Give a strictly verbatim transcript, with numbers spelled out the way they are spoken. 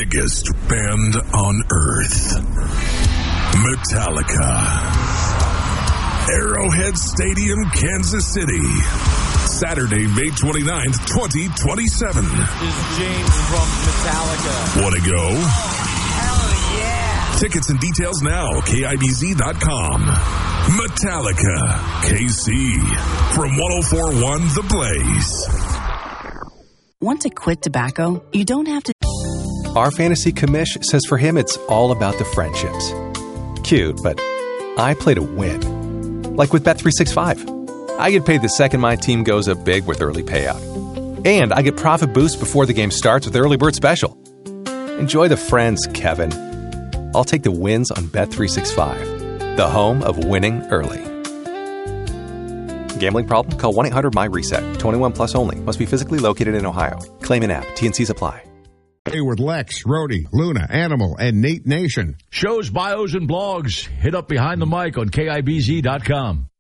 biggest band on earth, Metallica. Arrowhead Stadium, Kansas City. Saturday, May twenty-ninth, twenty twenty-seven. This is James from Metallica. Want to go? Hell yeah! Tickets and details now, K I B Z dot com. Metallica, K C, from one oh four point one The Blaze. Want to quit tobacco? You don't have to. Our fantasy commish says for him it's all about the friendships. Cute, but I play to win. Like with Bet three sixty-five. I get paid the second my team goes up big with early payout. And I get profit boost before the game starts with Early Bird Special. Enjoy the friends, Kevin. I'll take the wins on Bet three sixty-five, the home of winning early. Gambling problem? Call one eight hundred M Y reset. twenty-one plus only. Must be physically located in Ohio. Claim in app. T N Cs apply. Hey, with Lex, Rhodey, Luna, Animal, and Nate Nation. Shows, bios, and blogs. Hit up Behind the Mic on K I B Z dot com.